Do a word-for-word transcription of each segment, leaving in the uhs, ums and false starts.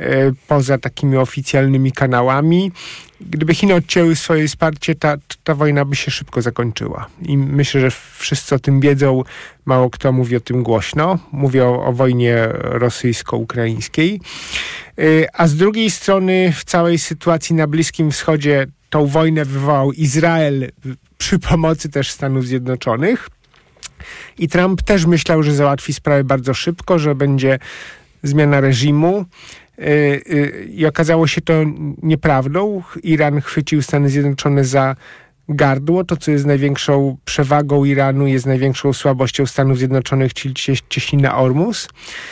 poza takimi oficjalnymi kanałami. Gdyby Chiny odcięły swoje wsparcie, ta, ta wojna by się szybko zakończyła. I myślę, że wszyscy o tym wiedzą. Mało kto mówi o tym głośno. Mówię o, o wojnie rosyjsko-ukraińskiej. A z drugiej strony w całej sytuacji na Bliskim Wschodzie tą wojnę wywołał Izrael przy pomocy też Stanów Zjednoczonych. I Trump też myślał, że załatwi sprawę bardzo szybko, że będzie zmiana reżimu. I okazało się to nieprawdą. Iran chwycił Stany Zjednoczone za gardło. To, co jest największą przewagą Iranu, jest największą słabością Stanów Zjednoczonych, czyli cieśnina Ormus.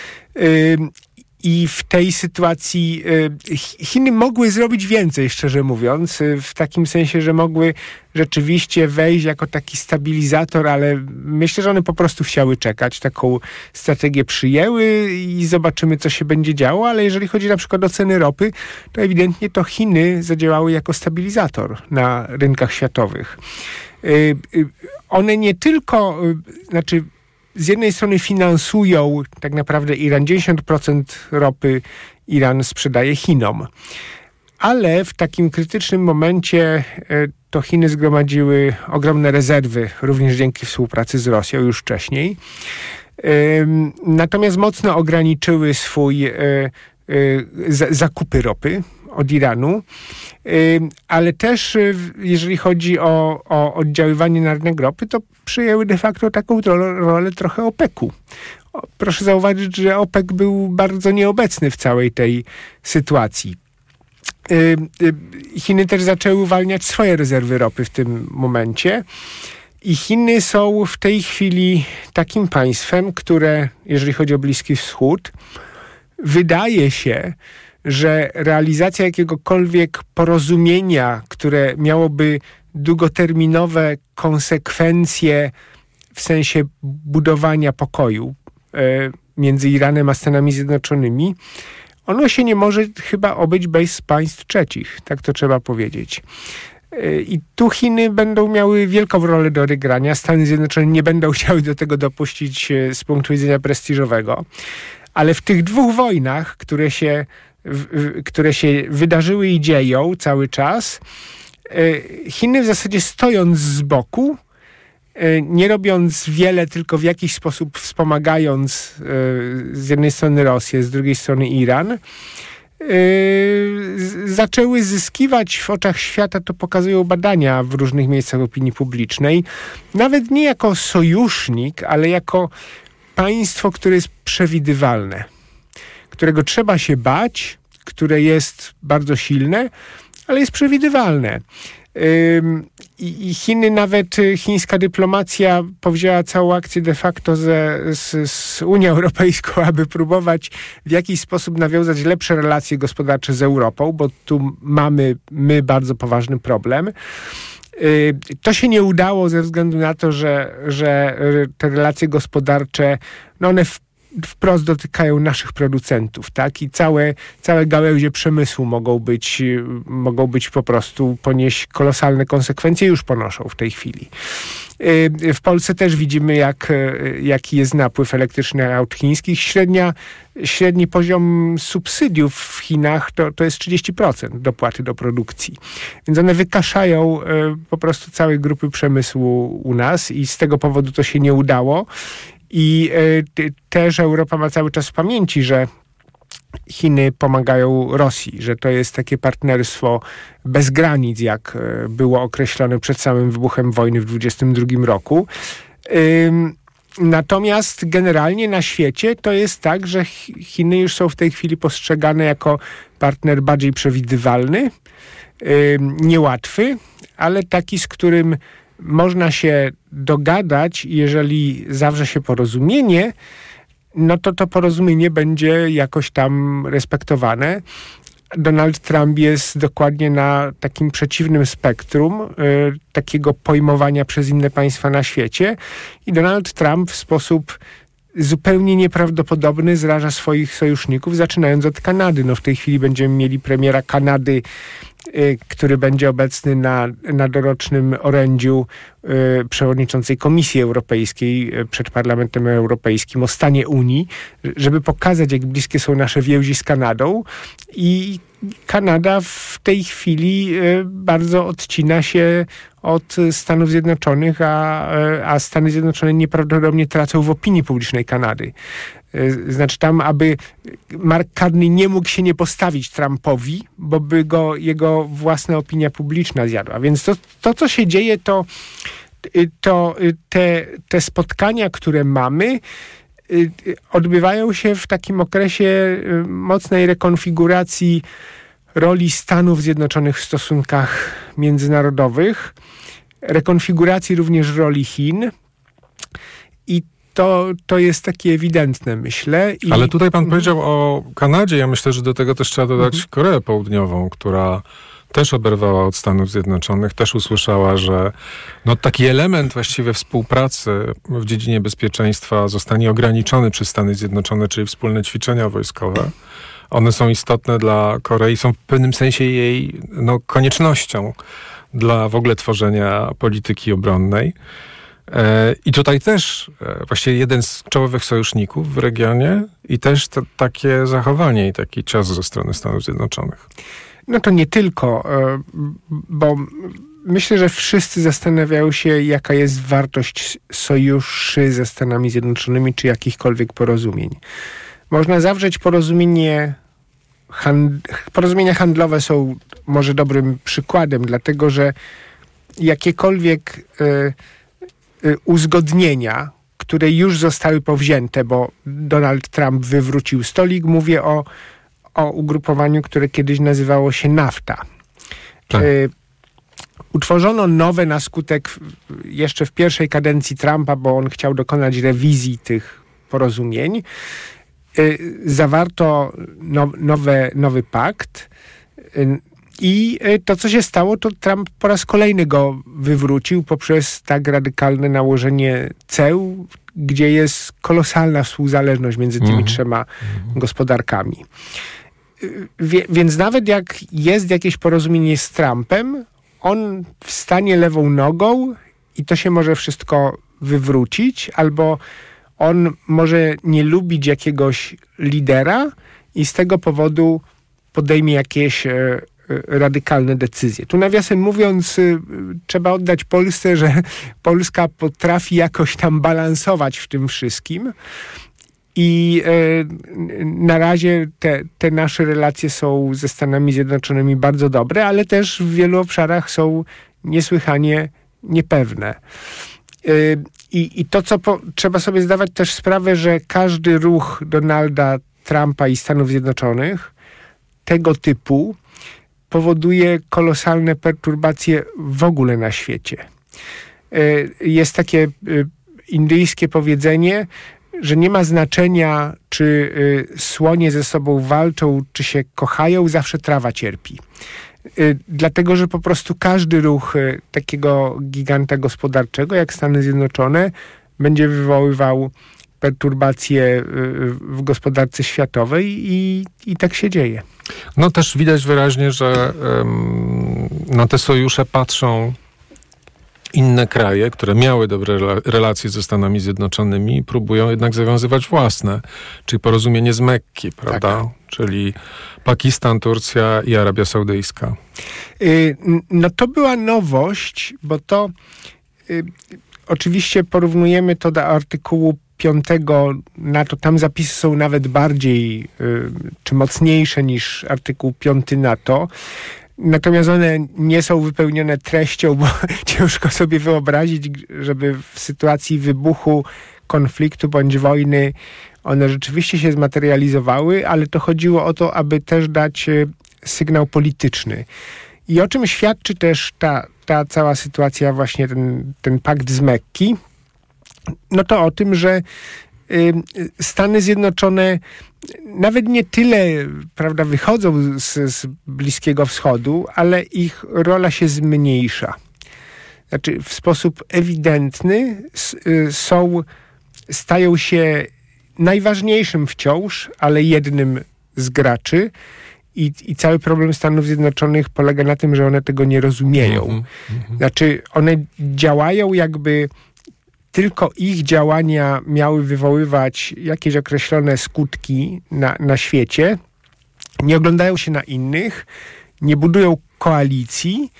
I w tej sytuacji Chiny mogły zrobić więcej, szczerze mówiąc, w takim sensie, że mogły rzeczywiście wejść jako taki stabilizator, ale myślę, że one po prostu chciały czekać. Taką strategię przyjęły i zobaczymy, co się będzie działo, ale jeżeli chodzi na przykład o ceny ropy, to ewidentnie to Chiny zadziałały jako stabilizator na rynkach światowych. One nie tylko, znaczy z jednej strony finansują tak naprawdę Iran. dziewięćdziesiąt procent ropy Iran sprzedaje Chinom. Ale w takim krytycznym momencie to Chiny zgromadziły ogromne rezerwy, również dzięki współpracy z Rosją już wcześniej. Natomiast mocno ograniczyły swój zakupy ropy od Iranu, ale też jeżeli chodzi o, o oddziaływanie na rynek ropy, to przyjęły de facto taką rolę trochę opeku. Proszę zauważyć, że OPEC był bardzo nieobecny w całej tej sytuacji. Chiny też zaczęły uwalniać swoje rezerwy ropy w tym momencie i Chiny są w tej chwili takim państwem, które, jeżeli chodzi o Bliski Wschód, wydaje się, że realizacja jakiegokolwiek porozumienia, które miałoby długoterminowe konsekwencje w sensie budowania pokoju e, między Iranem a Stanami Zjednoczonymi, ono się nie może chyba obyć bez państw trzecich, tak to trzeba powiedzieć. E, I tu Chiny będą miały wielką rolę do odegrania. Stany Zjednoczone nie będą chciały do tego dopuścić e, z punktu widzenia prestiżowego. Ale w tych dwóch wojnach, które się W, które się wydarzyły i dzieją cały czas, Chiny w zasadzie stojąc z boku, nie robiąc wiele, tylko w jakiś sposób wspomagając z jednej strony Rosję, z drugiej strony Iran, zaczęły zyskiwać w oczach świata, to pokazują badania w różnych miejscach opinii publicznej, nawet nie jako sojusznik, ale jako państwo, które jest przewidywalne, którego trzeba się bać, które jest bardzo silne, ale jest przewidywalne. I Chiny, nawet chińska dyplomacja powzięła całą akcję de facto ze, z, z Unią Europejską, aby próbować w jakiś sposób nawiązać lepsze relacje gospodarcze z Europą, bo tu mamy my bardzo poważny problem. To się nie udało ze względu na to, że, że te relacje gospodarcze, no one w wprost dotykają naszych producentów, tak? I całe, całe gałęzie przemysłu mogą być, mogą być po prostu ponieść kolosalne konsekwencje, już ponoszą w tej chwili. W Polsce też widzimy, jak, jaki jest napływ elektrycznych aut chińskich. Średnia, średni poziom subsydiów w Chinach to, to jest trzydzieści procent dopłaty do produkcji. Więc one wykaszają po prostu całej grupy przemysłu u nas i z tego powodu to się nie udało. I y, też Europa ma cały czas w pamięci, że Chiny pomagają Rosji, że to jest takie partnerstwo bez granic, jak y, było określone przed samym wybuchem wojny w dwudziestym drugim roku. Y, natomiast generalnie na świecie to jest tak, że Chiny już są w tej chwili postrzegane jako partner bardziej przewidywalny, y, niełatwy, ale taki, z którym można się dogadać, jeżeli zawrze się porozumienie, no to to porozumienie będzie jakoś tam respektowane. Donald Trump jest dokładnie na takim przeciwnym spektrum y, takiego pojmowania przez inne państwa na świecie i Donald Trump w sposób zupełnie nieprawdopodobny zraża swoich sojuszników, zaczynając od Kanady. No w tej chwili będziemy mieli premiera Kanady który będzie obecny na, na dorocznym orędziu przewodniczącej Komisji Europejskiej przed Parlamentem Europejskim o stanie Unii, żeby pokazać, jak bliskie są nasze więzi z Kanadą. I Kanada w tej chwili bardzo odcina się od Stanów Zjednoczonych, a, a Stany Zjednoczone nieprawdopodobnie tracą w opinii publicznej Kanady. Znaczy tam, aby Mark Carney nie mógł się nie postawić Trumpowi, bo by go jego własna opinia publiczna zjadła. Więc to, to co się dzieje, to, to te, te spotkania, które mamy, odbywają się w takim okresie mocnej rekonfiguracji roli Stanów Zjednoczonych w stosunkach międzynarodowych, rekonfiguracji również roli Chin i to, to jest takie ewidentne, myślę. I... Ale tutaj pan powiedział o Kanadzie. Ja myślę, że do tego też trzeba dodać mhm. Koreę Południową, która też oberwała od Stanów Zjednoczonych, też usłyszała, że no, taki element właściwie współpracy w dziedzinie bezpieczeństwa zostanie ograniczony przez Stany Zjednoczone, czyli wspólne ćwiczenia wojskowe. One są istotne dla Korei, są w pewnym sensie jej no, koniecznością dla w ogóle tworzenia polityki obronnej. I tutaj też właściwie jeden z czołowych sojuszników w regionie i też to, takie zachowanie i taki cios ze strony Stanów Zjednoczonych. No to nie tylko, bo myślę, że wszyscy zastanawiają się, jaka jest wartość sojuszy ze Stanami Zjednoczonymi, czy jakichkolwiek porozumień. Można zawrzeć porozumienie, hand, porozumienia handlowe są może dobrym przykładem, dlatego że jakiekolwiek y, y, uzgodnienia, które już zostały powzięte, bo Donald Trump wywrócił stolik, mówię o, o ugrupowaniu, które kiedyś nazywało się NAFTA. Tak. Y, Utworzono nowe na skutek jeszcze w pierwszej kadencji Trumpa, bo on chciał dokonać rewizji tych porozumień. Zawarto now, nowe, nowy pakt i to, co się stało, to Trump po raz kolejny go wywrócił poprzez tak radykalne nałożenie ceł, gdzie jest kolosalna współzależność między tymi mm. trzema mm. gospodarkami. Wie, więc nawet jak jest jakieś porozumienie z Trumpem, on wstanie lewą nogą i to się może wszystko wywrócić, albo on może nie lubić jakiegoś lidera i z tego powodu podejmie jakieś e, radykalne decyzje. Tu nawiasem mówiąc, e, trzeba oddać Polsce, że Polska potrafi jakoś tam balansować w tym wszystkim i e, na razie te, te nasze relacje są ze Stanami Zjednoczonymi bardzo dobre, ale też w wielu obszarach są niesłychanie niepewne. E, I, I to, co po, trzeba sobie zdawać też sprawę, że każdy ruch Donalda Trumpa i Stanów Zjednoczonych tego typu powoduje kolosalne perturbacje w ogóle na świecie. Jest takie indyjskie powiedzenie, że nie ma znaczenia, czy słonie ze sobą walczą, czy się kochają, zawsze trawa cierpi. Dlatego, że po prostu każdy ruch takiego giganta gospodarczego, jak Stany Zjednoczone, będzie wywoływał perturbacje w gospodarce światowej i, i tak się dzieje. No też widać wyraźnie, że um, na te sojusze patrzą inne kraje, które miały dobre relacje ze Stanami Zjednoczonymi i próbują jednak zawiązywać własne, czyli porozumienie z Mekki, prawda? Tak. Czyli Pakistan, Turcja i Arabia Saudyjska. Yy, no to była nowość, bo to yy, oczywiście porównujemy to do artykułu piątego NATO. Tam zapisy są nawet bardziej yy, czy mocniejsze niż artykuł piąty NATO. Natomiast one nie są wypełnione treścią, bo ciężko sobie wyobrazić, żeby w sytuacji wybuchu konfliktu bądź wojny one rzeczywiście się zmaterializowały, ale to chodziło o to, aby też dać sygnał polityczny. I o czym świadczy też ta, ta cała sytuacja, właśnie ten, ten pakt z Mekki? No to o tym, że y, Stany Zjednoczone nawet nie tyle, prawda, wychodzą z, z Bliskiego Wschodu, ale ich rola się zmniejsza. Znaczy w sposób ewidentny s, y, są, stają się najważniejszym wciąż, ale jednym z graczy i, i cały problem Stanów Zjednoczonych polega na tym, że one tego nie rozumieją. Mm-hmm. Znaczy, one działają jakby tylko ich działania miały wywoływać jakieś określone skutki na, na świecie. Nie oglądają się na innych, nie budują koalicji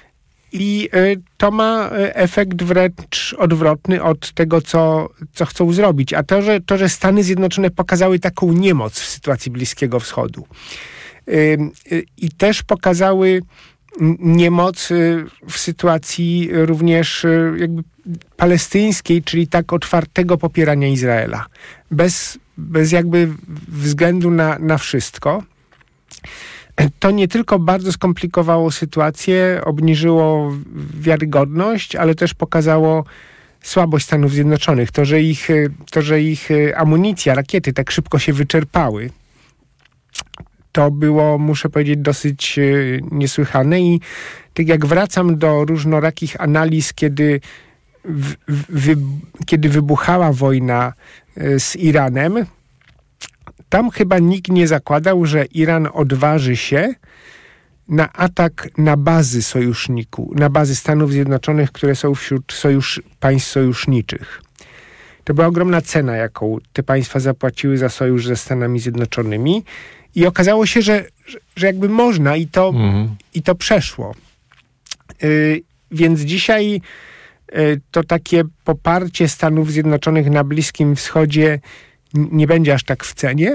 i y, to ma efekt wręcz odwrotny od tego, co, co chcą zrobić. A to że, to, że Stany Zjednoczone pokazały taką niemoc w sytuacji Bliskiego Wschodu y, y, i też pokazały niemoc y, w sytuacji również y, jakby palestyńskiej, czyli tak otwartego popierania Izraela. Bez, bez jakby względu na, na wszystko. To nie tylko bardzo skomplikowało sytuację, obniżyło wiarygodność, ale też pokazało słabość Stanów Zjednoczonych. To, że ich, to, że ich amunicja, rakiety tak szybko się wyczerpały, to było, muszę powiedzieć, dosyć niesłychane. I tak jak wracam do różnorakich analiz, kiedy, w, wy, kiedy wybuchała wojna z Iranem, tam chyba nikt nie zakładał, że Iran odważy się na atak na bazy sojuszników, na bazy Stanów Zjednoczonych, które są wśród sojusz, państw sojuszniczych. To była ogromna cena, jaką te państwa zapłaciły za sojusz ze Stanami Zjednoczonymi i okazało się, że, że, że jakby można i to, mhm. i to przeszło. Yy, więc dzisiaj yy, to takie poparcie Stanów Zjednoczonych na Bliskim Wschodzie nie będzie aż tak w cenie.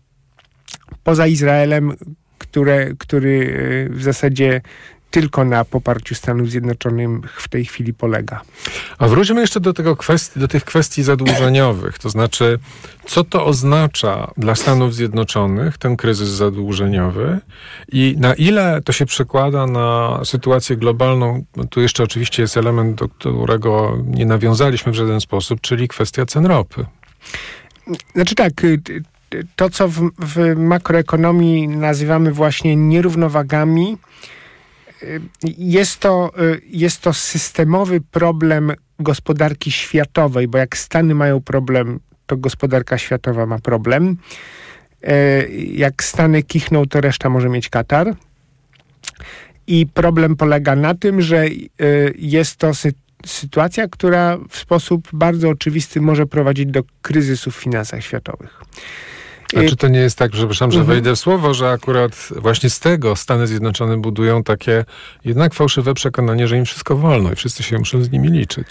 Poza Izraelem, które, który w zasadzie tylko na poparciu Stanów Zjednoczonych w tej chwili polega. A wróćmy jeszcze do tego kwestii, do tych kwestii zadłużeniowych. To znaczy, co to oznacza dla Stanów Zjednoczonych, ten kryzys zadłużeniowy i na ile to się przekłada na sytuację globalną. Tu jeszcze oczywiście jest element, do którego nie nawiązaliśmy w żaden sposób, czyli kwestia cen ropy. Znaczy tak, to co w, w makroekonomii nazywamy właśnie nierównowagami, jest to, jest to systemowy problem gospodarki światowej, bo jak Stany mają problem, to gospodarka światowa ma problem. Jak Stany kichną, to reszta może mieć katar. I problem polega na tym, że jest to sytuacja, Sytuacja, która w sposób bardzo oczywisty może prowadzić do kryzysu w finansach światowych. A czy to nie jest tak, że, przepraszam, że wejdę w słowo, że akurat właśnie z tego Stany Zjednoczone budują takie jednak fałszywe przekonanie, że im wszystko wolno i wszyscy się muszą z nimi liczyć?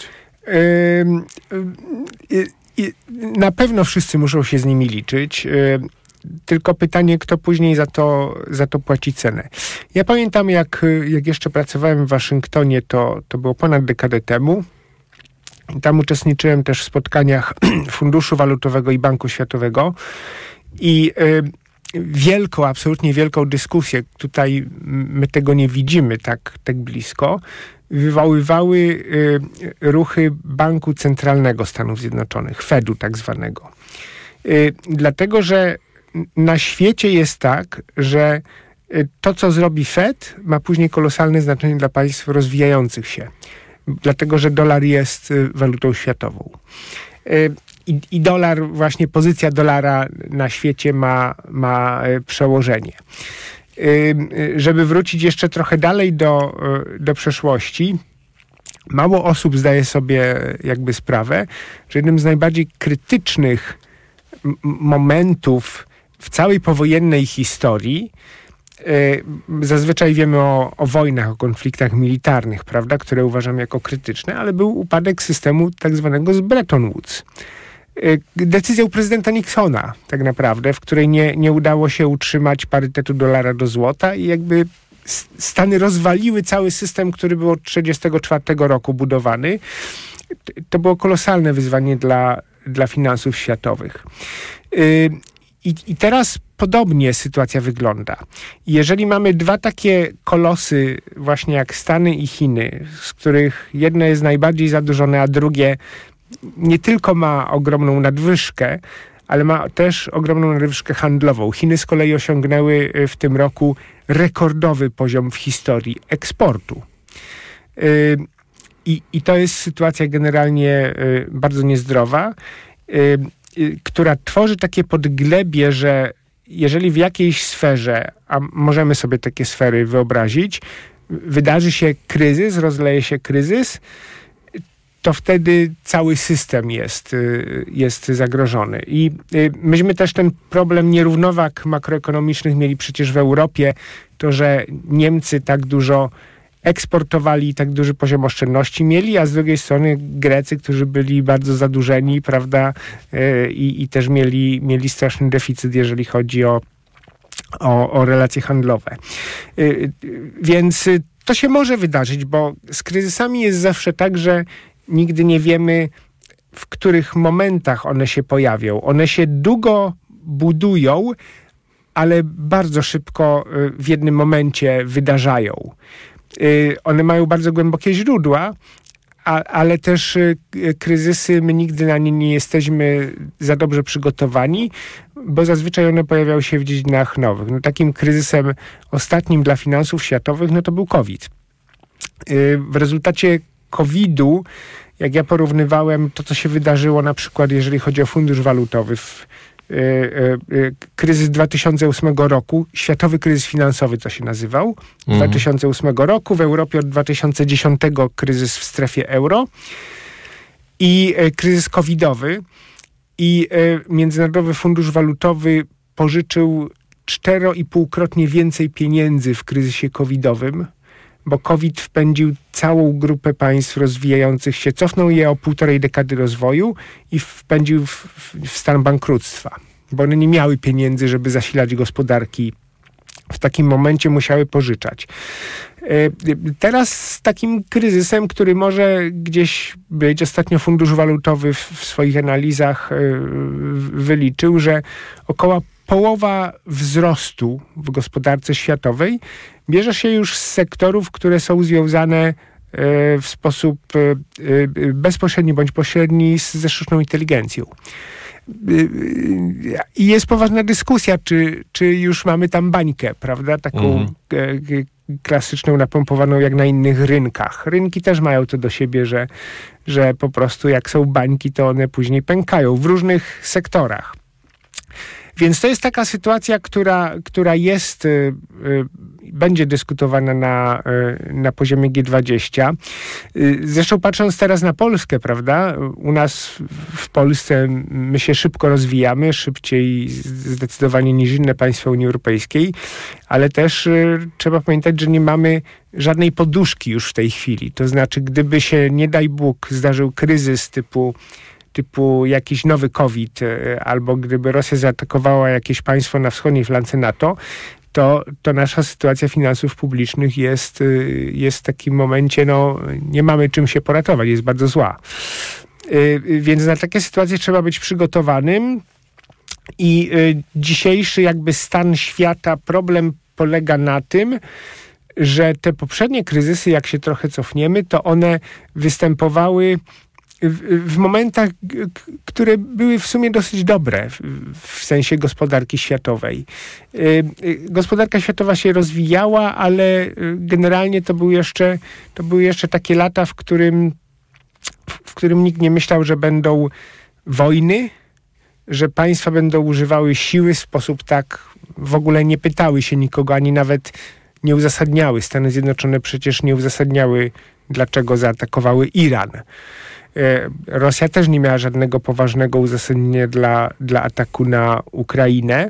Yy, yy, na pewno wszyscy muszą się z nimi liczyć. Yy, Tylko pytanie, kto później za to, za to płaci cenę. Ja pamiętam, jak, jak jeszcze pracowałem w Waszyngtonie, to, to było ponad dekadę temu. Tam uczestniczyłem też w spotkaniach Funduszu Walutowego i Banku Światowego i y, wielką, absolutnie wielką dyskusję, tutaj my tego nie widzimy tak, tak blisko, wywoływały y, ruchy Banku Centralnego Stanów Zjednoczonych, Fedu tak zwanego. Y, dlatego, że na świecie jest tak, że to, co zrobi Fed, ma później kolosalne znaczenie dla państw rozwijających się. Dlatego, że dolar jest walutą światową. I, i dolar, właśnie pozycja dolara na świecie ma, ma przełożenie. Żeby wrócić jeszcze trochę dalej do, do przeszłości, mało osób zdaje sobie jakby sprawę, że jednym z najbardziej krytycznych m- momentów w całej powojennej historii, y, zazwyczaj wiemy o, o wojnach, o konfliktach militarnych, prawda, które uważam jako krytyczne, ale był upadek systemu tak zwanego z Bretton Woods. Y, decyzją prezydenta Nixona tak naprawdę, w której nie, nie udało się utrzymać parytetu dolara do złota i jakby Stany rozwaliły cały system, który był od tysiąc dziewięćset trzydziestego czwartego roku budowany. To było kolosalne wyzwanie dla, dla finansów światowych. Y, I, I teraz podobnie sytuacja wygląda. Jeżeli mamy dwa takie kolosy, właśnie jak Stany i Chiny, z których jedno jest najbardziej zadłużone, a drugie nie tylko ma ogromną nadwyżkę, ale ma też ogromną nadwyżkę handlową. Chiny z kolei osiągnęły w tym roku rekordowy poziom w historii eksportu. I, i to jest sytuacja generalnie bardzo niezdrowa, która tworzy takie podglebie, że jeżeli w jakiejś sferze, a możemy sobie takie sfery wyobrazić, wydarzy się kryzys, rozleje się kryzys, to wtedy cały system jest, jest zagrożony. I myśmy też ten problem nierównowag makroekonomicznych mieli przecież w Europie, to, że Niemcy tak dużo eksportowali i tak duży poziom oszczędności mieli, a z drugiej strony Grecy, którzy byli bardzo zadłużeni, prawda, i, i też mieli, mieli straszny deficyt, jeżeli chodzi o, o, o relacje handlowe. Więc to się może wydarzyć, bo z kryzysami jest zawsze tak, że nigdy nie wiemy, w których momentach one się pojawią. One się długo budują, ale bardzo szybko w jednym momencie wydarzają. One mają bardzo głębokie źródła, a, ale też kryzysy, my nigdy na nie nie jesteśmy za dobrze przygotowani, bo zazwyczaj one pojawiają się w dziedzinach nowych. No, takim kryzysem ostatnim dla finansów światowych no to był COVID. W rezultacie kowida, jak ja porównywałem to, co się wydarzyło na przykład, jeżeli chodzi o fundusz walutowy, w, y, y, y, kryzys dwa tysiące ósmego roku, światowy kryzys finansowy to się nazywał, mhm. dwa tysiące ósmego roku, w Europie od dwa tysiące dziesiątego kryzys w strefie euro i y, kryzys covidowy i y, Międzynarodowy Fundusz Walutowy pożyczył cztero i półkrotnie więcej pieniędzy w kryzysie covidowym, bo COVID wpędził całą grupę państw rozwijających się, cofnął je o półtorej dekady rozwoju i wpędził w, w, w stan bankructwa, bo one nie miały pieniędzy, żeby zasilać gospodarki. W takim momencie musiały pożyczać. Teraz z takim kryzysem, który może gdzieś być, ostatnio Fundusz Walutowy w, w swoich analizach wyliczył, że około połowa wzrostu w gospodarce światowej bierze się już z sektorów, które są związane w sposób bezpośredni bądź pośredni ze sztuczną inteligencją. I jest poważna dyskusja, czy, czy już mamy tam bańkę, prawda? Taką mhm. klasyczną, napompowaną jak na innych rynkach. Rynki też mają to do siebie, że, że po prostu jak są bańki, to one później pękają w różnych sektorach. Więc to jest taka sytuacja, która, która jest, y, y, będzie dyskutowana na, y, na poziomie G dwadzieścia. Y, zresztą patrząc teraz na Polskę, prawda, u nas w Polsce my się szybko rozwijamy, szybciej zdecydowanie niż inne państwa Unii Europejskiej, ale też y, trzeba pamiętać, że nie mamy żadnej poduszki już w tej chwili. To znaczy, gdyby się, nie daj Bóg, zdarzył kryzys typu typu jakiś nowy COVID, albo gdyby Rosja zaatakowała jakieś państwo na wschodniej flance NATO, to, to nasza sytuacja finansów publicznych jest, jest w takim momencie, no nie mamy czym się poratować, jest bardzo zła. Więc na takie sytuacje trzeba być przygotowanym i dzisiejszy jakby stan świata, problem polega na tym, że te poprzednie kryzysy, jak się trochę cofniemy, to one występowały W, w momentach, które były w sumie dosyć dobre w, w sensie gospodarki światowej. Gospodarka światowa się rozwijała, ale generalnie to były jeszcze, to były jeszcze takie lata, w którym, w którym nikt nie myślał, że będą wojny, że państwa będą używały siły w sposób tak, w ogóle nie pytały się nikogo, ani nawet nie uzasadniały. Stany Zjednoczone przecież nie uzasadniały, dlaczego zaatakowały Iran. Rosja też nie miała żadnego poważnego uzasadnienia dla, dla ataku na Ukrainę.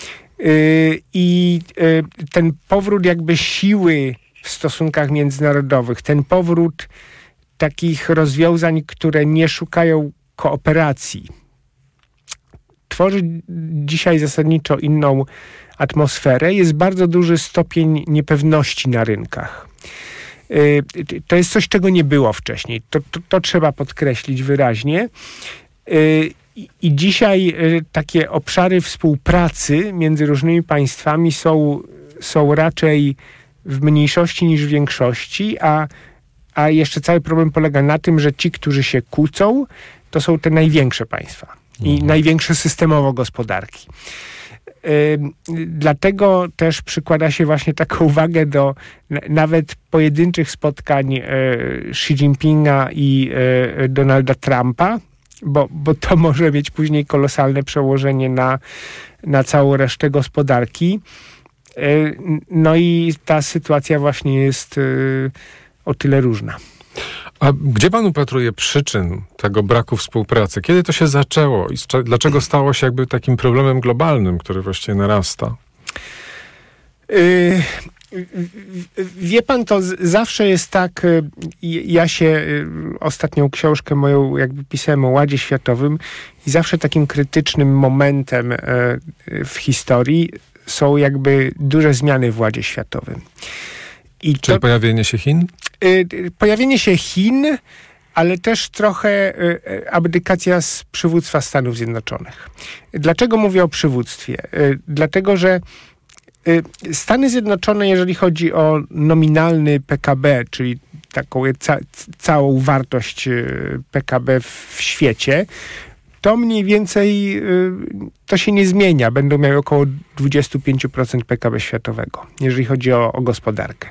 I ten powrót jakby siły w stosunkach międzynarodowych, ten powrót takich rozwiązań, które nie szukają kooperacji, tworzy dzisiaj zasadniczo inną atmosferę. Jest bardzo duży stopień niepewności na rynkach. To jest coś, czego nie było wcześniej. To, to, to trzeba podkreślić wyraźnie. I, I dzisiaj takie obszary współpracy między różnymi państwami są, są raczej w mniejszości niż w większości, a, a jeszcze cały problem polega na tym, że ci, którzy się kłócą, to są te największe państwa i mhm. największe systemowo gospodarki. Dlatego też przykłada się właśnie taką uwagę do nawet pojedynczych spotkań Xi Jinpinga i Donalda Trumpa, bo, bo to może mieć później kolosalne przełożenie na, na całą resztę gospodarki. No i ta sytuacja właśnie jest o tyle różna. A gdzie pan upatruje przyczyn tego braku współpracy? Kiedy to się zaczęło i dlaczego stało się jakby takim problemem globalnym, który właściwie narasta? Yy, wie pan, to z- zawsze jest tak, y, ja się y, ostatnią książkę moją jakby pisałem o Ładzie Światowym i zawsze takim krytycznym momentem y, y, w historii są jakby duże zmiany w Ładzie Światowym. I Czyli to, pojawienie się Chin? y, pojawienie się Chin, ale też trochę y, abdykacja z przywództwa Stanów Zjednoczonych. Dlaczego mówię o przywództwie? Y, dlatego, że Stany Zjednoczone, jeżeli chodzi o nominalny P K B, czyli taką ca- całą wartość P K B w świecie, to mniej więcej to się nie zmienia. Będą miały około dwadzieścia pięć procent P K B światowego, jeżeli chodzi o, o gospodarkę.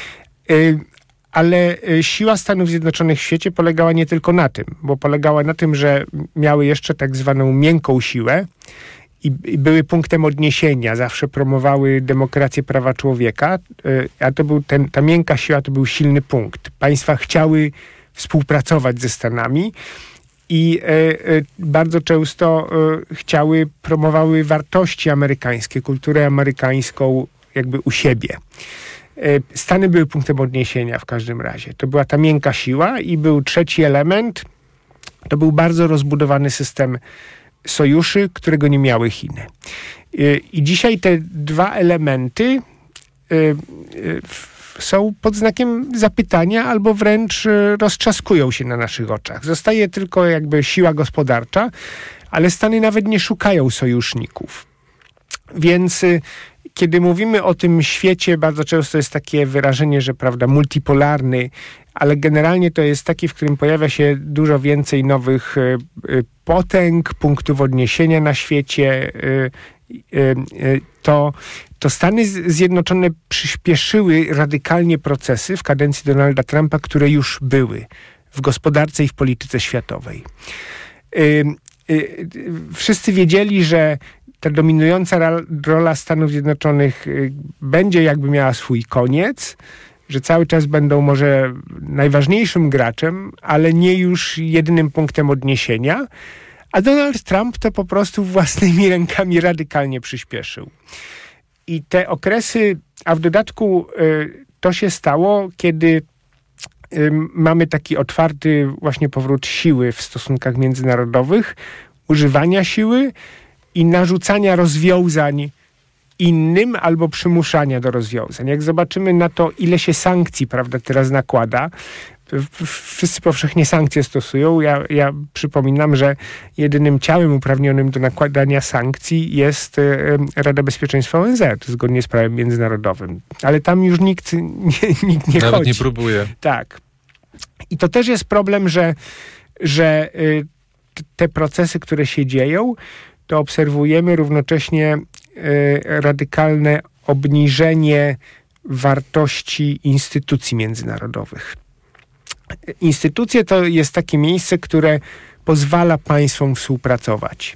Ale siła Stanów Zjednoczonych w świecie polegała nie tylko na tym, bo polegała na tym, że miały jeszcze tak zwaną miękką siłę, I, i były punktem odniesienia, zawsze promowały demokrację, prawa człowieka, a to był ten, ta miękka siła to był silny punkt. Państwa chciały współpracować ze Stanami i e, e, bardzo często e, chciały, promowały wartości amerykańskie, kulturę amerykańską jakby u siebie. E, Stany były punktem odniesienia w każdym razie. To była ta miękka siła i był trzeci element, to był bardzo rozbudowany system sojuszy, którego nie miały Chiny. I dzisiaj te dwa elementy są pod znakiem zapytania albo wręcz roztrzaskują się na naszych oczach. Zostaje tylko jakby siła gospodarcza, ale Stany nawet nie szukają sojuszników. Więc kiedy mówimy o tym świecie, bardzo często jest takie wyrażenie, że prawda, multipolarny, ale generalnie to jest taki, w którym pojawia się dużo więcej nowych y, y, potęg, punktów odniesienia na świecie. Y, y, y, to, to Stany Zjednoczone przyspieszyły radykalnie procesy w kadencji Donalda Trumpa, które już były w gospodarce i w polityce światowej. Y, y, y, wszyscy wiedzieli, że ta dominująca rola Stanów Zjednoczonych y, będzie jakby miała swój koniec, że cały czas będą może najważniejszym graczem, ale nie już jedynym punktem odniesienia, a Donald Trump to po prostu własnymi rękami radykalnie przyspieszył. I te okresy, a w dodatku y, to się stało, kiedy y, mamy taki otwarty właśnie powrót siły w stosunkach międzynarodowych, używania siły i narzucania rozwiązań innym albo przymuszania do rozwiązań. Jak zobaczymy na to, ile się sankcji, prawda, teraz nakłada, wszyscy powszechnie sankcje stosują. Ja, ja przypominam, że jedynym ciałem uprawnionym do nakładania sankcji jest Rada Bezpieczeństwa O N Z, zgodnie z prawem międzynarodowym. Ale tam już nikt nie, nikt nie Nawet chodzi. nie próbuje. Tak. I to też jest problem, że, że te procesy, które się dzieją, to obserwujemy równocześnie radykalne obniżenie wartości instytucji międzynarodowych. Instytucje to jest takie miejsce, które pozwala państwom współpracować.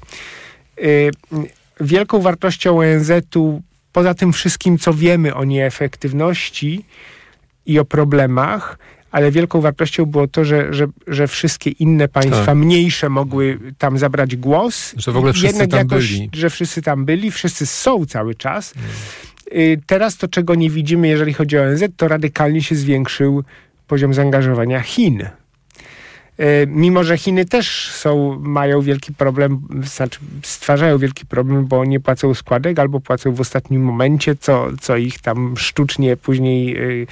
Wielką wartością O N Z-u, poza tym wszystkim, co wiemy o nieefektywności i o problemach, ale wielką wartością było to, że, że, że wszystkie inne państwa, tak. mniejsze, mogły tam zabrać głos. Że w ogóle wszyscy Jednak tam jakoś, byli. Że wszyscy tam byli, wszyscy są cały czas. Hmm. Teraz to, czego nie widzimy, jeżeli chodzi o O N Z, to radykalnie się zwiększył poziom zaangażowania Chin. Mimo że Chiny też są, mają wielki problem, znaczy stwarzają wielki problem, bo nie płacą składek albo płacą w ostatnim momencie, co, co ich tam sztucznie później yy,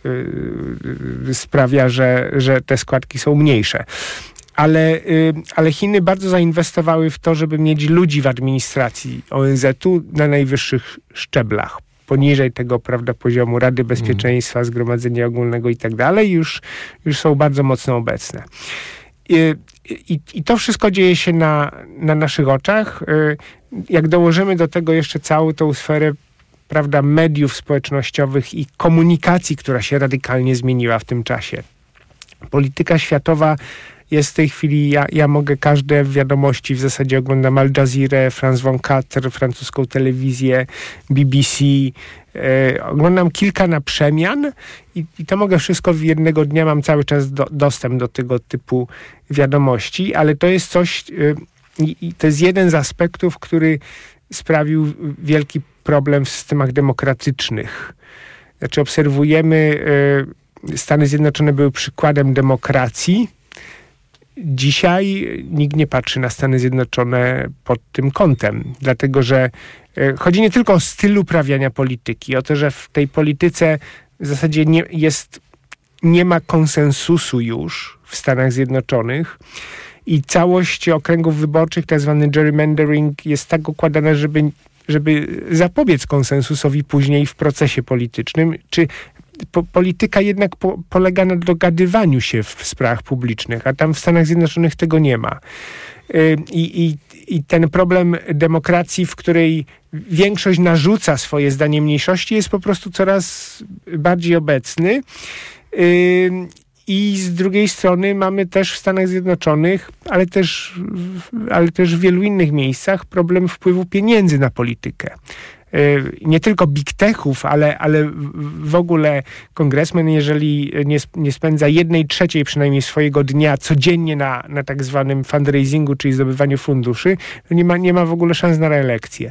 yy, sprawia, że, że te składki są mniejsze. Ale, yy, ale Chiny bardzo zainwestowały w to, żeby mieć ludzi w administracji O N Z-u na najwyższych szczeblach. Poniżej tego, prawda, poziomu Rady Bezpieczeństwa, mm. Zgromadzenia Ogólnego i tak dalej, już, już są bardzo mocno obecne. I, i, i to wszystko dzieje się na, na naszych oczach. Jak dołożymy do tego jeszcze całą tą sferę, prawda, mediów społecznościowych i komunikacji, która się radykalnie zmieniła w tym czasie. Polityka światowa jest w tej chwili, ja, ja mogę każde wiadomości, w zasadzie oglądam Al Jazeera, France dwadzieścia cztery, francuską telewizję, B B C, e, oglądam kilka na przemian i, i to mogę wszystko w jednego dnia, mam cały czas do, dostęp do tego typu wiadomości, ale to jest coś, e, i to jest jeden z aspektów, który sprawił wielki problem w systemach demokratycznych. Znaczy obserwujemy, Stany Zjednoczone były przykładem demokracji. Dzisiaj nikt nie patrzy na Stany Zjednoczone pod tym kątem, dlatego że chodzi nie tylko o styl uprawiania polityki, o to, że w tej polityce w zasadzie nie, jest, nie ma konsensusu już w Stanach Zjednoczonych. I całość okręgów wyborczych, tak zwany gerrymandering, jest tak układana, żeby, żeby zapobiec konsensusowi później w procesie politycznym. Czy po, polityka jednak po, polega na dogadywaniu się w sprawach publicznych, a tam w Stanach Zjednoczonych tego nie ma. I, i, i ten problem demokracji, w której większość narzuca swoje zdanie mniejszości, jest po prostu coraz bardziej obecny. I z drugiej strony mamy też w Stanach Zjednoczonych, ale też, ale też w wielu innych miejscach problem wpływu pieniędzy na politykę. Nie tylko big techów, ale, ale w ogóle kongresmen, jeżeli nie, nie spędza jednej trzeciej przynajmniej swojego dnia codziennie na, na tak zwanym fundraisingu, czyli zdobywaniu funduszy, nie ma, nie ma w ogóle szans na reelekcję.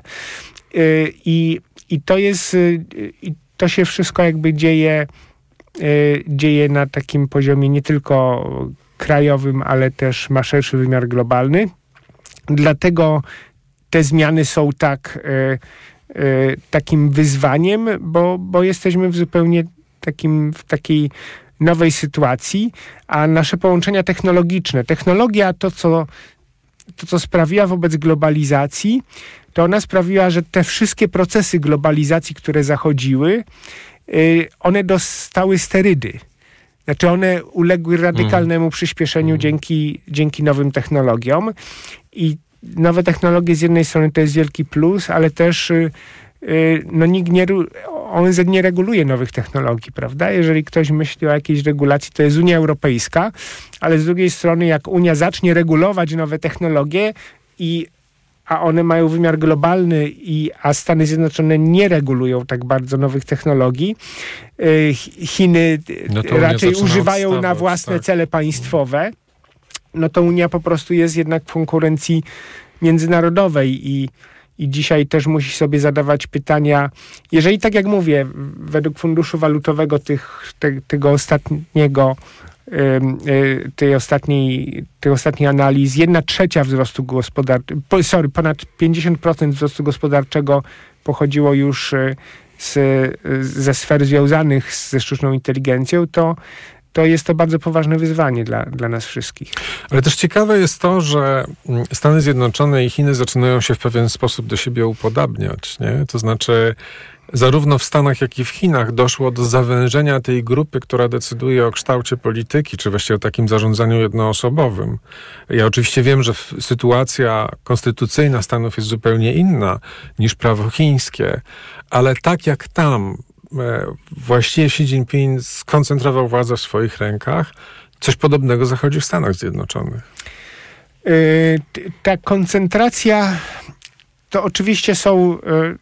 I, i to jest, i to się wszystko jakby dzieje dzieje na takim poziomie nie tylko krajowym, ale też ma szerszy wymiar globalny. Dlatego te zmiany są tak, e, e, takim wyzwaniem, bo, bo jesteśmy w zupełnie takim, w takiej nowej sytuacji, a nasze połączenia technologiczne, technologia to, co, to, co sprawiła wobec globalizacji, to ona sprawiła, że te wszystkie procesy globalizacji, które zachodziły, one dostały sterydy. Znaczy one uległy radykalnemu przyspieszeniu mm. dzięki, dzięki nowym technologiom. I nowe technologie z jednej strony to jest wielki plus, ale też no, nikt nie, O N Z nie reguluje nowych technologii, prawda? Jeżeli ktoś myśli o jakiejś regulacji, to jest Unia Europejska, ale z drugiej strony jak Unia zacznie regulować nowe technologie i a one mają wymiar globalny, i, a Stany Zjednoczone nie regulują tak bardzo nowych technologii. Chiny no raczej używają odstawać, na własne tak. cele państwowe. No to Unia po prostu jest jednak w konkurencji międzynarodowej i, i dzisiaj też musi sobie zadawać pytania, jeżeli tak jak mówię, według Funduszu Walutowego tych, te, tego ostatniego tej ostatniej, tej ostatniej analiz, jedna trzecia wzrostu gospodarczego, sorry, ponad pięćdziesiąt procent wzrostu gospodarczego pochodziło już z, ze sfer związanych ze sztuczną inteligencją, to, to jest to bardzo poważne wyzwanie dla, dla nas wszystkich. Ale też ciekawe jest to, że Stany Zjednoczone i Chiny zaczynają się w pewien sposób do siebie upodabniać, nie? To znaczy zarówno w Stanach, jak i w Chinach doszło do zawężenia tej grupy, która decyduje o kształcie polityki, czy właściwie o takim zarządzaniu jednoosobowym. Ja oczywiście wiem, że sytuacja konstytucyjna Stanów jest zupełnie inna niż prawo chińskie, ale tak jak tam e, właściwie Xi Jinping skoncentrował władzę w swoich rękach, coś podobnego zachodzi w Stanach Zjednoczonych. Yy, ta koncentracja... To oczywiście są y,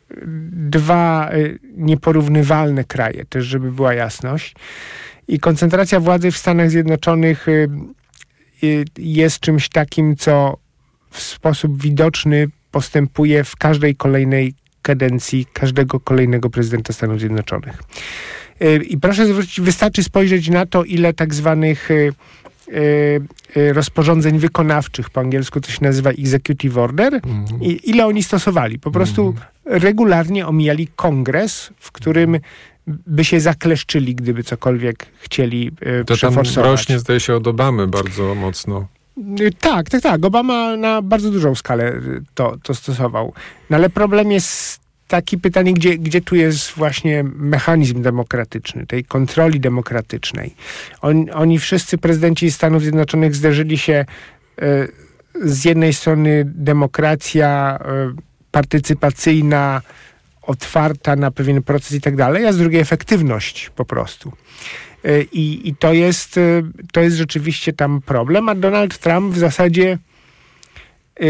dwa y, nieporównywalne kraje, też żeby była jasność. I koncentracja władzy w Stanach Zjednoczonych y, y, jest czymś takim, co w sposób widoczny postępuje w każdej kolejnej kadencji każdego kolejnego prezydenta Stanów Zjednoczonych. Y, I proszę zwrócić, wystarczy spojrzeć na to, ile tak zwanych y, rozporządzeń wykonawczych, po angielsku to się nazywa executive order, mm-hmm. i ile oni stosowali. Po prostu mm-hmm. regularnie omijali kongres, w którym by się zakleszczyli, gdyby cokolwiek chcieli e, to przeforsować. To tam rośnie, zdaje się, od Obamy bardzo mocno. Tak, tak, tak. Obama na bardzo dużą skalę to, to stosował. No ale problem jest takie pytanie, gdzie, gdzie tu jest właśnie mechanizm demokratyczny, tej kontroli demokratycznej. On, oni wszyscy prezydenci Stanów Zjednoczonych zderzyli się y, z jednej strony demokracja y, partycypacyjna, otwarta na pewien proces i tak dalej, a z drugiej efektywność po prostu. I, i to jest, to jest rzeczywiście tam problem, a Donald Trump w zasadzie yy,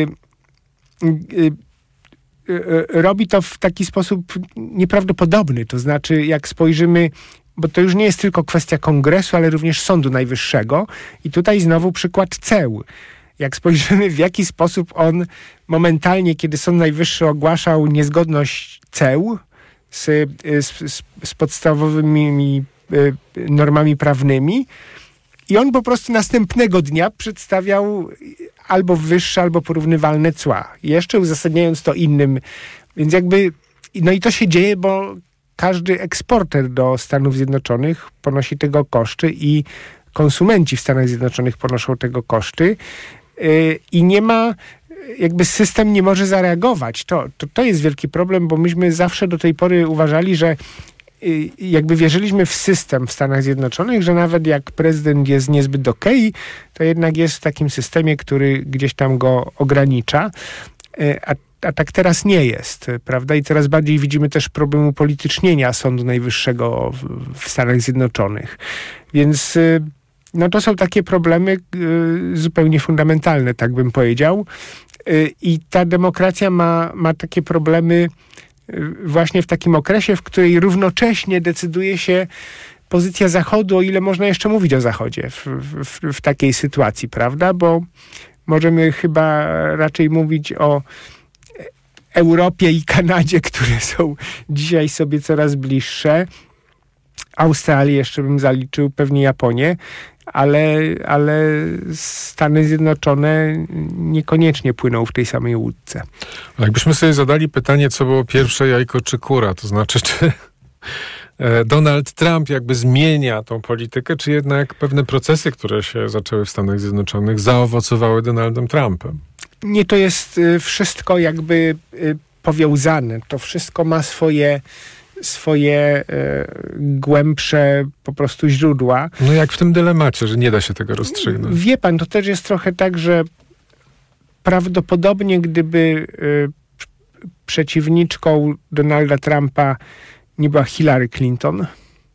yy, yy, robi to w taki sposób nieprawdopodobny. To znaczy, jak spojrzymy, bo to już nie jest tylko kwestia Kongresu, ale również Sądu Najwyższego. I tutaj znowu przykład ceł. Jak spojrzymy, w jaki sposób on momentalnie, kiedy Sąd Najwyższy ogłaszał niezgodność ceł z, z, z podstawowymi normami prawnymi, i on po prostu następnego dnia przedstawiał albo wyższe, albo porównywalne cła. Jeszcze uzasadniając to innym. Więc jakby, no i to się dzieje, bo każdy eksporter do Stanów Zjednoczonych ponosi tego koszty i konsumenci w Stanach Zjednoczonych ponoszą tego koszty yy, i nie ma, jakby system nie może zareagować. To, to, to jest wielki problem, bo myśmy zawsze do tej pory uważali, że yy, jakby wierzyliśmy w system w Stanach Zjednoczonych, że nawet jak prezydent jest niezbyt okej, to jednak jest w takim systemie, który gdzieś tam go ogranicza, yy, a A tak teraz nie jest, prawda? I coraz bardziej widzimy też problem upolitycznienia Sądu Najwyższego w, w Stanach Zjednoczonych. Więc no to są takie problemy y, zupełnie fundamentalne, tak bym powiedział. Y, I ta demokracja ma, ma takie problemy y, właśnie w takim okresie, w której równocześnie decyduje się pozycja Zachodu, o ile można jeszcze mówić o Zachodzie w, w, w takiej sytuacji, prawda? Bo możemy chyba raczej mówić o Europie i Kanadzie, które są dzisiaj sobie coraz bliższe. Australię jeszcze bym zaliczył, pewnie Japonię, ale, ale Stany Zjednoczone niekoniecznie płyną w tej samej łódce. Jakbyśmy sobie zadali pytanie, co było pierwsze, jajko czy kura, to znaczy, czy Donald Trump jakby zmienia tą politykę, czy jednak pewne procesy, które się zaczęły w Stanach Zjednoczonych, zaowocowały Donaldem Trumpem? Nie, to jest wszystko jakby powiązane. To wszystko ma swoje, swoje głębsze po prostu źródła. No jak w tym dylemacie, że nie da się tego rozstrzygnąć. Wie pan, to też jest trochę tak, że prawdopodobnie gdyby przeciwniczką Donalda Trumpa nie była Hillary Clinton,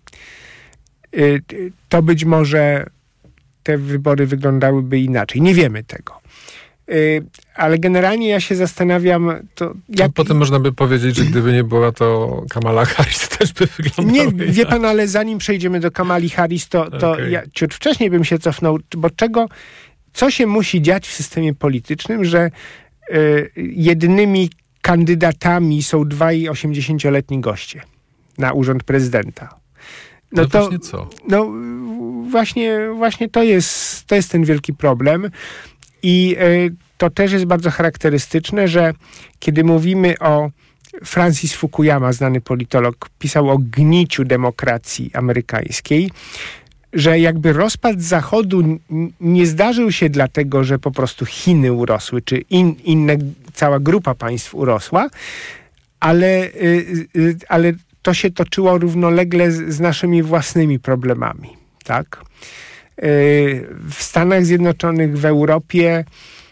to być może te wybory wyglądałyby inaczej. Nie wiemy tego. Ale generalnie ja się zastanawiam... To jak... no, potem można by powiedzieć, że gdyby nie była to Kamala Harris, to też by wyglądało Nie, inaczej. wie pan, ale zanim przejdziemy do Kamali Harris, to, to okay. ja ciut wcześniej bym się cofnął, bo czego... Co się musi dziać w systemie politycznym, że y, jedynymi kandydatami są dwaj osiemdziesięcioletni goście na urząd prezydenta. No, no to właśnie co? No właśnie, właśnie to jest, to jest ten wielki problem. I y, to też jest bardzo charakterystyczne, że kiedy mówimy o Francis Fukuyama, znany politolog, pisał o gniciu demokracji amerykańskiej, że jakby rozpad Zachodu n- nie zdarzył się dlatego, że po prostu Chiny urosły, czy in, inne, cała grupa państw urosła, ale, y, y, ale to się toczyło równolegle z, z naszymi własnymi problemami, tak? W Stanach Zjednoczonych, w Europie.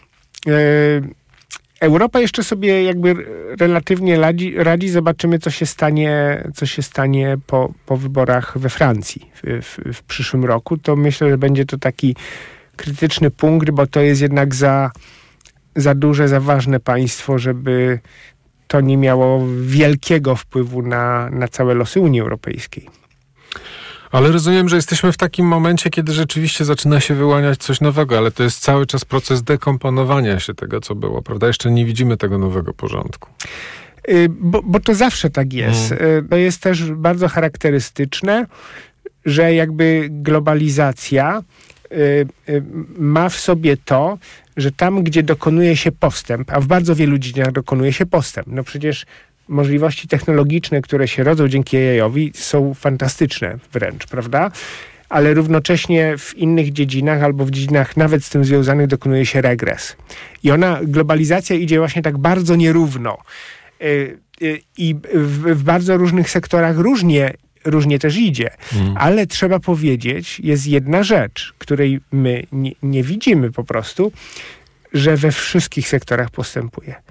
Europa jeszcze sobie jakby relatywnie radzi, radzi. Zobaczymy, co się stanie, co się stanie po, po wyborach we Francji w, w, w przyszłym roku. To myślę, że będzie to taki krytyczny punkt, bo to jest jednak za, za duże, za ważne państwo, żeby to nie miało wielkiego wpływu na, na całe losy Unii Europejskiej. Ale rozumiem, że jesteśmy w takim momencie, kiedy rzeczywiście zaczyna się wyłaniać coś nowego, ale to jest cały czas proces dekomponowania się tego, co było, prawda? Jeszcze nie widzimy tego nowego porządku. Bo, bo to zawsze tak jest. Mm. To jest też bardzo charakterystyczne, że jakby globalizacja ma w sobie to, że tam, gdzie dokonuje się postęp, a w bardzo wielu dziedzinach dokonuje się postęp, no przecież możliwości technologiczne, które się rodzą dzięki A I-owi, są fantastyczne wręcz, prawda? Ale równocześnie w innych dziedzinach albo w dziedzinach nawet z tym związanych dokonuje się regres. I ona, globalizacja idzie właśnie tak bardzo nierówno. I w, w bardzo różnych sektorach różnie, różnie też idzie. Mm. Ale trzeba powiedzieć, jest jedna rzecz, której my nie, nie widzimy po prostu, że we wszystkich sektorach postępuje.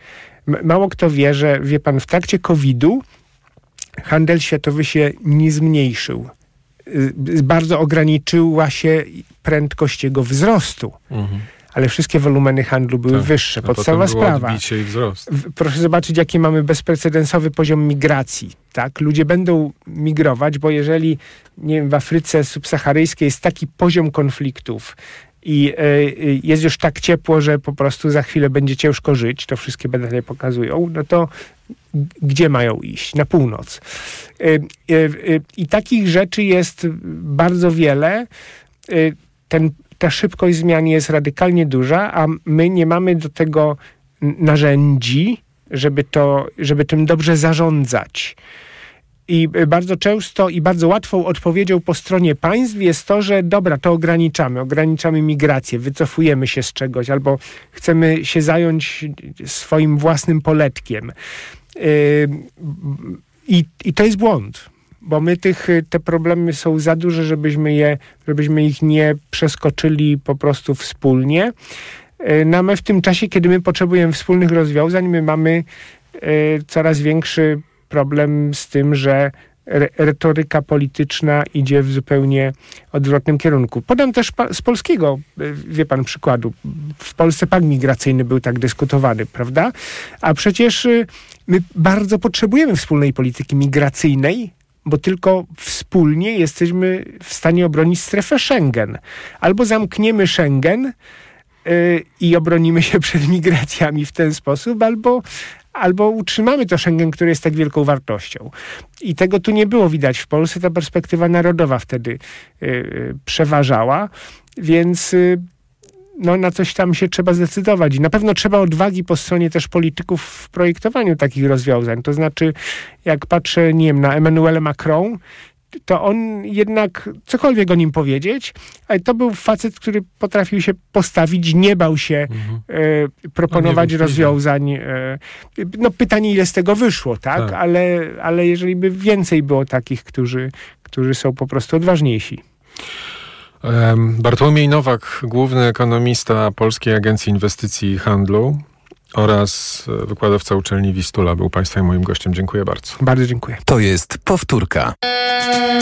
mało kto wie, że wie pan, w trakcie kowida handel światowy się nie zmniejszył. Bardzo ograniczyła się prędkość jego wzrostu. Mhm. Ale wszystkie wolumeny handlu były tak, wyższe. Podstawowa sprawa. Odbicie i wzrost. Proszę zobaczyć, jaki mamy bezprecedensowy poziom migracji. Tak? Ludzie będą migrować, bo jeżeli, nie wiem, w Afryce subsaharyjskiej jest taki poziom konfliktów i y, jest już tak ciepło, że po prostu za chwilę będzie ciężko żyć, to wszystkie badania pokazują, no to gdzie mają iść? Na północ. Y, y, y, I takich rzeczy jest bardzo wiele. Y, ten Ta szybkość zmian jest radykalnie duża, a my nie mamy do tego narzędzi, żeby, to, żeby tym dobrze zarządzać. I bardzo często i bardzo łatwą odpowiedzią po stronie państw jest to, że dobra, to ograniczamy, ograniczamy migrację, wycofujemy się z czegoś, albo chcemy się zająć swoim własnym poletkiem. Yy, i, I to jest błąd. Bo my tych, te problemy są za duże, żebyśmy, je, żebyśmy ich nie przeskoczyli po prostu wspólnie. No my w tym czasie, kiedy my potrzebujemy wspólnych rozwiązań, my mamy y, coraz większy problem z tym, że re, retoryka polityczna idzie w zupełnie odwrotnym kierunku. Podam też pa, z polskiego, wie pan, przykładu. W Polsce pakt migracyjny był tak dyskutowany, prawda? A przecież y, my bardzo potrzebujemy wspólnej polityki migracyjnej, bo tylko wspólnie jesteśmy w stanie obronić strefę Schengen. Albo zamkniemy Schengen yy, i obronimy się przed migracjami w ten sposób, albo, albo utrzymamy to Schengen, który jest tak wielką wartością. I tego tu nie było widać w Polsce. Ta perspektywa narodowa wtedy yy, przeważała, więc yy, no, na coś tam się trzeba zdecydować. I na pewno trzeba odwagi po stronie też polityków w projektowaniu takich rozwiązań. To znaczy, jak patrzę, nie wiem, na Emmanuela Macron, to on jednak, cokolwiek o nim powiedzieć, ale to był facet, który potrafił się postawić, nie bał się mhm. e, proponować no rozwiązań. E, no pytanie, ile z tego wyszło, tak? tak. Ale, ale jeżeli by więcej było takich, którzy, którzy są po prostu odważniejsi. Bartłomiej Nowak, główny ekonomista Polskiej Agencji Inwestycji i Handlu oraz wykładowca uczelni Wistula, był państwa i moim gościem. Dziękuję bardzo. Bardzo dziękuję. To jest powtórka.